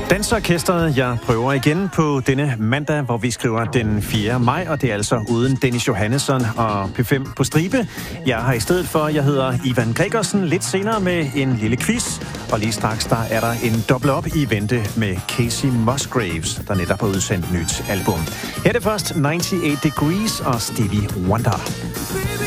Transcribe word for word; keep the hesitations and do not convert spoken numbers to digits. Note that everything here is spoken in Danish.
Dansorkestret, jeg prøver igen på denne mandag, hvor vi skriver den fjerde maj, og det er altså uden Dennis Johannesson og P fem på stribe. Jeg har i stedet for, jeg hedder Ivan Gregersen, lidt senere med en lille quiz, og lige straks der er der en dobbelt op i vente med Casey Musgraves, der netop har udsendt nyt album. Her er det først nioghalvfems Degrees og Stevie Wonder.